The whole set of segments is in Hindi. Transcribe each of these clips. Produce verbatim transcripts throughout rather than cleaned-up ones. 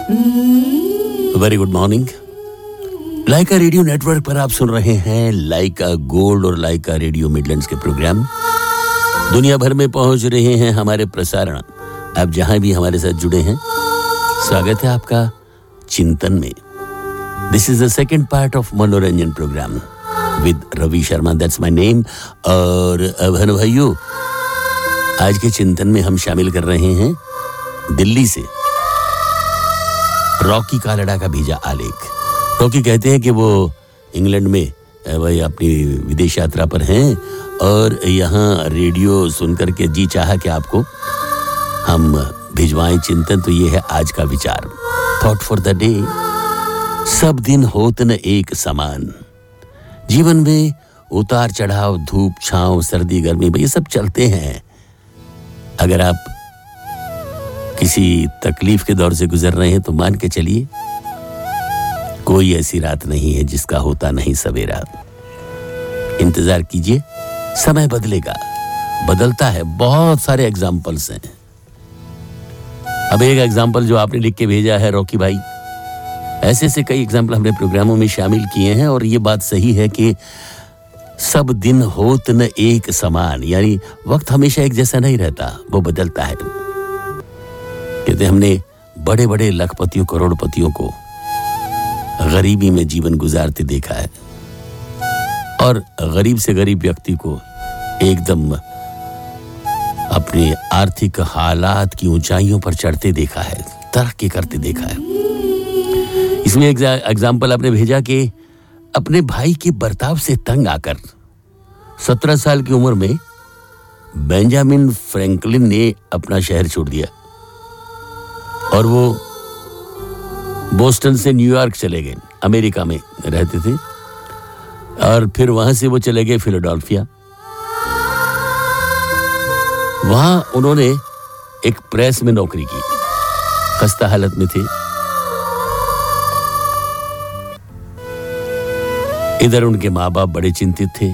Very good morning. लाइका रेडियो नेटवर्क पर आप सुन रहे हैं लाइका गोल्ड और लाइका रेडियो मिडलैंड्स के प्रोग्राम। दुनिया भर में पहुंच रहे हैं हमारे प्रसारण। आप जहां भी हमारे साथ जुड़े हैं, स्वागत है आपका चिंतन में। This is the second part of मनोरंजन programme with Ravi Sharma, that's my name. और अभन भाइयों, आज के चिंतन में हम शामिल कर रहे हैं दिल्ली से रॉकी कालड़ा का भेजा आलेख। रॉकी कहते हैं कि वो इंग्लैंड में वही अपनी विदेश यात्रा पर हैं और यहाँ रेडियो सुनकर के जी चाहा कि आपको हम भिजवाएं चिंतन। तो ये है आज का विचार, थॉट फॉर द डे। सब दिन होत न एक समान, जीवन में उतार चढ़ाव, धूप छांव, सर्दी गर्मी, ये सब चलते हैं। अगर आप किसी तकलीफ के दौर से गुजर रहे हैं तो मान के चलिए कोई ऐसी रात नहीं है जिसका होता नहीं सवेरा। इंतजार कीजिए, समय बदलेगा, बदलता है। बहुत सारे एग्जाम्पल्स हैं। अब एक एग्जाम्पल जो आपने लिख के भेजा है रॉकी भाई, ऐसे से कई एग्जाम्पल हमने प्रोग्रामों में शामिल किए हैं। और ये बात सही है कि सब दिन होत न एक समान, यानी वक्त हमेशा एक जैसा नहीं रहता, वो बदलता है। कहते हमने बड़े बड़े लखपतियों, करोड़पतियों को गरीबी में जीवन गुजारते देखा है और गरीब से गरीब व्यक्ति को एकदम अपने आर्थिक हालात की ऊंचाइयों पर चढ़ते देखा है, तरक्की करते देखा है। इसमें एक एग्जाम्पल आपने भेजा कि अपने भाई के बर्ताव से तंग आकर सत्रह साल की उम्र में बेंजामिन फ्रैंकलिन ने अपना शहर छोड़ दिया और वो बोस्टन से न्यूयॉर्क चले गए। अमेरिका में रहते थे और फिर वहां से वो चले गए फिलाडेल्फिया। वहां उन्होंने एक प्रेस में नौकरी की, खस्ता हालत में थे। इधर उनके माँ बाप बड़े चिंतित थे।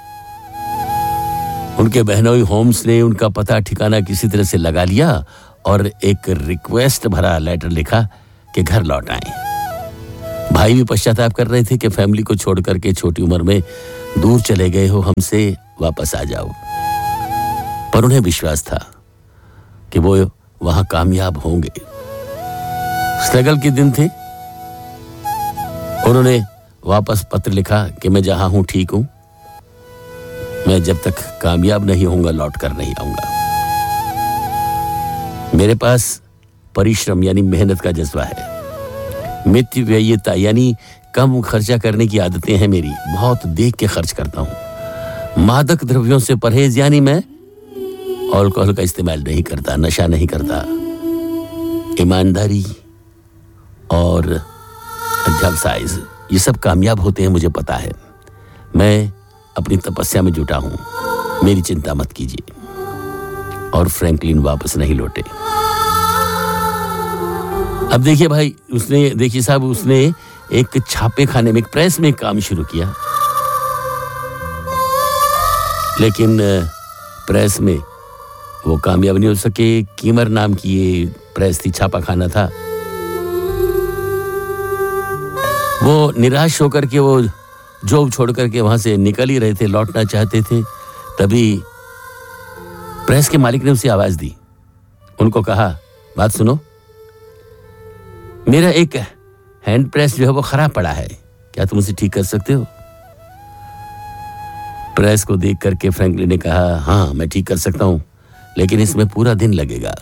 उनके बहनोई होम्स ने उनका पता ठिकाना किसी तरह से लगा लिया और एक रिक्वेस्ट भरा लेटर लिखा कि घर लौट आए। भाई भी पश्चाताप कर रहे थे कि फैमिली को छोड़ करके छोटी उम्र में दूर चले गए हो, हमसे वापस आ जाओ। पर उन्हें विश्वास था कि वो वहां कामयाब होंगे। स्ट्रगल के दिन थे। उन्होंने वापस पत्र लिखा कि मैं जहां हूं ठीक हूं, मैं जब तक कामयाब नहीं होऊंगा लौट कर नहीं आऊंगा। मेरे पास परिश्रम यानी मेहनत का जज्बा है, मितव्ययिता यानी कम खर्चा करने की आदतें हैं मेरी, बहुत देख के खर्च करता हूं। मादक द्रव्यों से परहेज यानी मैं अल्कोहल का इस्तेमाल नहीं करता, नशा नहीं करता। ईमानदारी और व्यवसाय, ये सब कामयाब होते हैं, मुझे पता है। मैं अपनी तपस्या में जुटा हूं, मेरी चिंता मत कीजिए। और फ्रैंकलिन वापस नहीं लौटे। अब देखिए भाई, उसने देखिए साहब उसने एक छापे खाने में, एक प्रेस में काम शुरू किया, लेकिन प्रेस में वो कामयाब नहीं हो सके। कीमर नाम की ये प्रेस थी, छापा खाना था। वो निराश होकर के वो जॉब छोड़ करके वहां से निकल ही रहे थे, लौटना चाहते थे। तभी प्रेस के मालिक ने उसे आवाज दी। उनको कहा, बात सुनो, मेरा एक हैंड प्रेस जो है वो खराब पड़ा है, क्या तुम उसे ठीक कर सकते हो? प्रेस को देख करके फ्रैंकलिन ने कहा, हाँ मैं ठीक कर सकता हूं, लेकिन इसमें पूरा दिन लगेगा।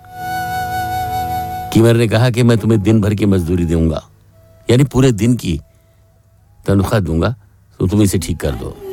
कीमर ने कहा कि मैं तुम्हें दिन भर की मजदूरी दूंगा, यानी पूरे दिन की तनख्वाह दूंगा, तो तुम इसे ठीक कर दो।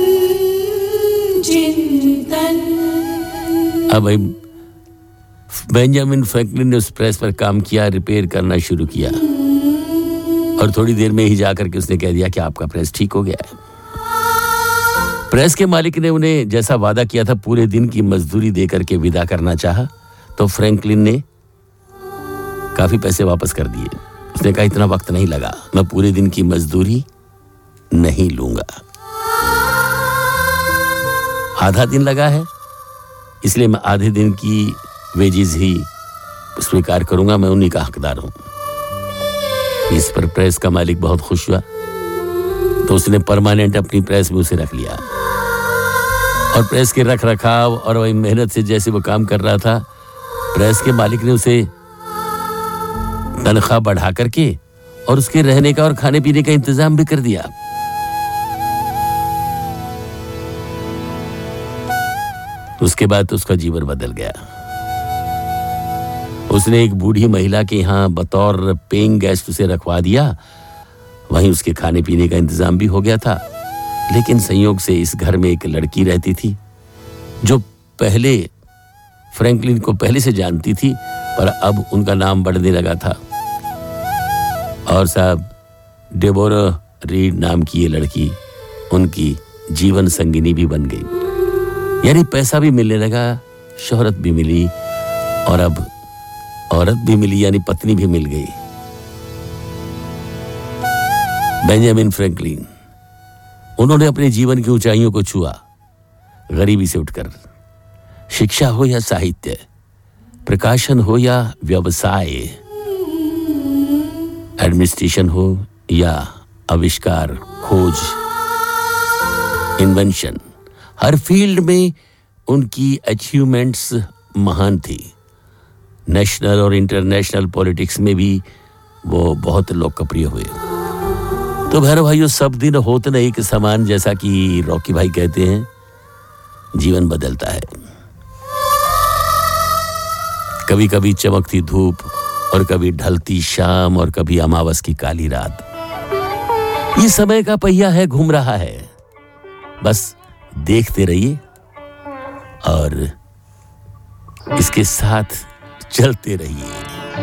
अब भाई बेंजामिन फ्रैंकलिन ने उस प्रेस पर काम किया, रिपेयर करना शुरू किया और थोड़ी देर में ही जाकर के उसने कह दिया कि आपका प्रेस ठीक हो गया है। प्रेस के मालिक ने उन्हें जैसा वादा किया था पूरे दिन की मजदूरी देकर के विदा करना चाहा, तो फ्रैंकलिन ने काफी पैसे वापस कर दिए। उसने कहा, इतना वक्त नहीं लगा, मैं पूरे दिन की मजदूरी नहीं लूंगा, आधा दिन लगा है, इसलिए मैं आधे दिन की वेजेस ही स्वीकार करूंगा, मैं उन्हीं का हकदार हूं। इस पर प्रेस का मालिक बहुत खुश हुआ, तो उसने परमानेंट अपनी प्रेस में उसे रख लिया। और प्रेस के रख रखाव और वही मेहनत से जैसे वो काम कर रहा था, प्रेस के मालिक ने उसे तनख्वाह बढ़ा करके और उसके रहने का और खाने पीने का इंतजाम भी कर दिया। उसके बाद तो उसका जीवन बदल गया। उसने एक बूढ़ी महिला के यहाँ बतौर पेइंग गेस्ट उसे रखवा दिया, वहीं उसके खाने पीने का इंतजाम भी हो गया था। लेकिन संयोग से इस घर में एक लड़की रहती थी जो पहले फ्रैंकलिन को पहले से जानती थी, पर अब उनका नाम बढ़ने लगा था। और साहब, डेबोरा रीड नाम की ये लड़की उनकी जीवन संगिनी भी बन गई। यानी पैसा भी मिलने लगा, शोहरत भी मिली और अब औरत भी मिली, यानी पत्नी भी मिल गई। बेंजामिन फ्रैंकलिन, उन्होंने अपने जीवन की ऊंचाइयों को छुआ। गरीबी से उठकर शिक्षा हो या साहित्य, प्रकाशन हो या व्यवसाय, एडमिनिस्ट्रेशन हो या आविष्कार, खोज, इन्वेंशन, हर फील्ड में उनकी अचीवमेंट्स महान थी। नेशनल और इंटरनेशनल पॉलिटिक्स में भी वो बहुत लोकप्रिय हुए। तो भैरव भाइयों, सब दिन होत नहीं कि समान, जैसा कि रॉकी भाई कहते हैं, जीवन बदलता है। कभी कभी चमकती धूप और कभी ढलती शाम और कभी अमावस की काली रात। ये समय का पहिया है, घूम रहा है। बस देखते रहिए और इसके साथ चलते रहिए।